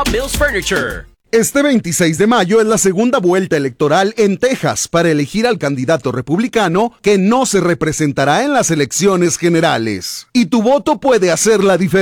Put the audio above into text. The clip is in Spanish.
Mills Furniture. Este 26 de mayo es la segunda vuelta electoral en Texas para elegir al candidato republicano que no se representará en las elecciones generales. Y tu voto puede hacer la diferencia.